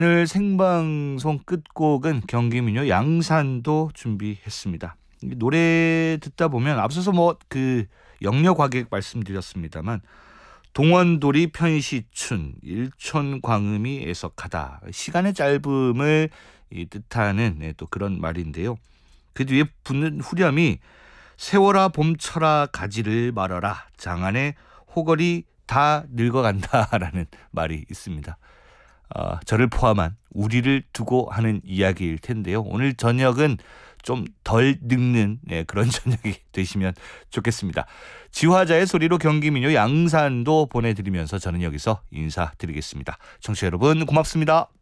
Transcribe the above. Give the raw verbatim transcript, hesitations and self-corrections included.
오늘 생방송 끝곡은 경기민요 양산도 준비했습니다. 노래 듣다 보면 앞서서 뭐 그 영려 과객 말씀드렸습니다만 동원돌이 편시춘 일촌 광음이 애석하다. 시간의 짧음을 이 뜻하는 네, 또 그런 말인데요. 그 뒤에 붙는 후렴이 세월아 봄철아 가지를 말아라. 장안의 호걸이 다 늙어간다라는 말이 있습니다. 어, 저를 포함한 우리를 두고 하는 이야기일 텐데요. 오늘 저녁은 좀 덜 늙는 네, 그런 저녁이 되시면 좋겠습니다. 지화자의 소리로 경기민요 양산도 보내드리면서 저는 여기서 인사드리겠습니다. 청취자 여러분 고맙습니다.